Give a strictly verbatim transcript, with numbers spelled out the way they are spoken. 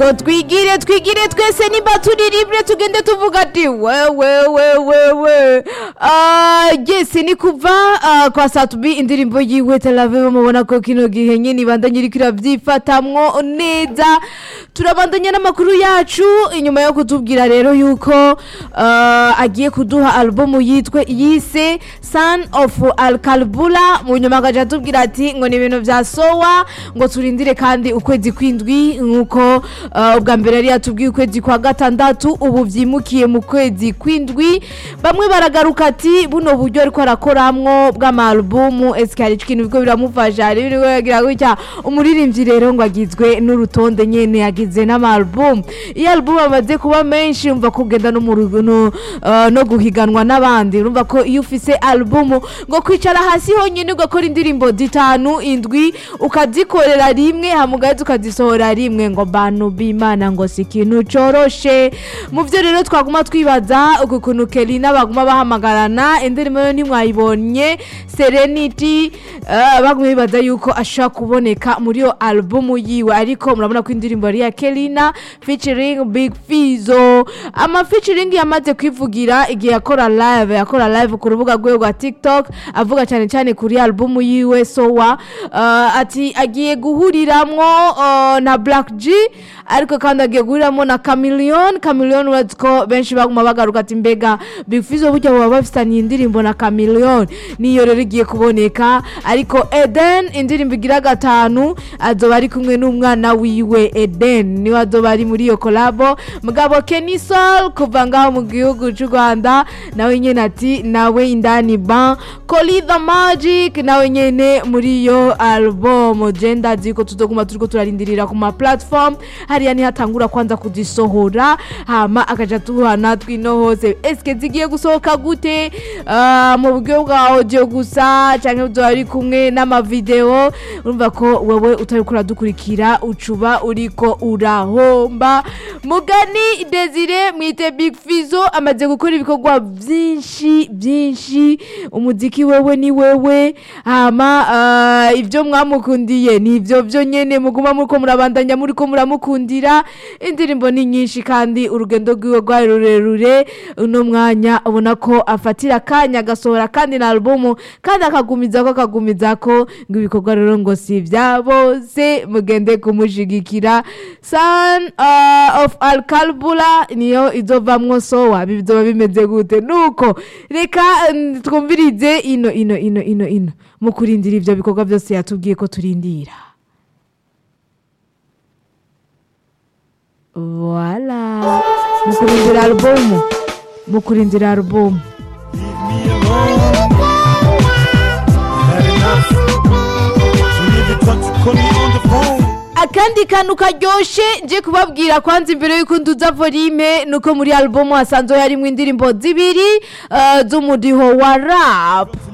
ngo twigire twigire twese nimba turi libre tugende tuvuga ati wewe wewe we ah yes ni kuva uh, kwa Satubi indirimbo yiwe Telave mubona ko kino gihe nyine ibandanye iri kiravyifatamwo neza. Turabandanya n'amakuru yacu inyuma yo kutubwira rero yuko uh, agiye kuduha album yitwe yise Son of Alkalbula. Mu nyuma agaje atubwira ati ngo ni ibintu vya sowa ngo turindire kandi ukwezi kwindwi nkuko uh, ubwa mbere yari yatubwiye ukwezi kwa gatandatu ubu vyimukiye mu kwezi kwindwi. Bamwe baragaruka ati buno buryo ariko arakoramwo bw'ama album esikari ikintu biko biramufasha ari biri yagira gutya umuririmbyi rero ngo agizwe n'urutonde nyene yagize n'ama album. Iyo album amaze kuba menshi umva kugenda no mu rugono uh, no guhiganwa n'abandi urumva ko iyo ufise album ngo kwicara hasi honyine ugakora indirimbo zitanu indwi ukazikorera rimwe hamugaze ukazisohora rimwe ngo bantu b'Imana ngo sikintu coroshe. Mu byo rero twaguma twibaza ukuntu Kelina baguma bahamagarana indirimbo yo ntimwayibonye Serenity uh, baguma bibaza yuko ashaka kuboneka muri yo album yiwe ariko murabona ko indirimbo ari ya Kelina featuring Big Fizzo. Ama featuring yamaze kwivugira igihe yakora live yakora live ku rubuga rwe rwa TikTok avuga cyane cyane kuri album yiwe Sowa uh, ati agiye guhuriramwo uh, na Black G ariko kandi agiye guhuriramo na Chameleone. Chameleone waziko benshi baguma bagaruka ati mbega Big Fizzo burya baba bafitanye indirimbo na Chameleone niyo rero igiye kuboneka ariko Eden indirimbo igira gatanu azoba ari kumwe n'umwana wiwe Eden niwe azoba ari muri iyo collabo. Mugabo Kenny Soul kuva ngaho mu gihugu cy'u Rwanda nawe nyene ati nawe indani ban Coli the Magic nawe nyene muri iyo album Genda ziko tuzoguma turiko turarindirira ku ma platform hariya ni hatangura kwanza kuzisohora hama akaja tuhana twino hose eske zigiye gusohoka gute uh, mu buryo bwa audio gusa canke uzo ari kumwe n'ama video urumva ko wewe utari kuradukurikira ucuba uriko urahomba. Mugani Desire mwite Big Fizzo amaze gukora ibikorwa byinshi byinshi umuziki wewe ni wewe hama uh, ivyo mwamukundiye ni ivyo byo nyene muguma muriko murabandanya muriko muramukundira indirimbo ni nyinshi kandi urugendo rwiwe rwa rurerure uno mwanya ubona ko afatira kanya gasohora kandi na album kandi akagumiza ko akagumiza ko ngo ibikorwa rero ngo si byabose mugende kumushigikira. Son uh, of Alkalbula niyo izovamwo Sowa bizoba bimeze gute nuko reka twumvirize ino ino ino ino ino mukurindira ivyo bikorwa byose yatubwiye ko turindira. Voilà mukurindira album mukurindira album akandi kantu karyoshe nje kubabwira kwanza imbere yuko nduza volume nuko muri album hasanzwe harimo indirimbo zibiri uh, z'umudiho wa rap.